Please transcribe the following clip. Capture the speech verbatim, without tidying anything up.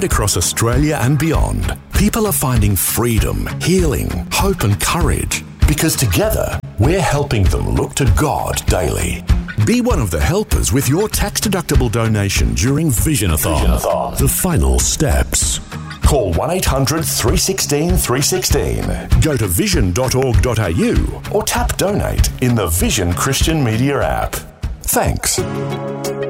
Right across Australia and beyond, people are finding freedom, healing, hope and courage. Because together, we're helping them look to God daily. Be one of the helpers with your tax-deductible donation during Visionathon. Visionathon. The final steps. Call one eight hundred three one six three one six. Go to vision dot org dot a u or tap donate in the Vision Christian Media app. Thanks.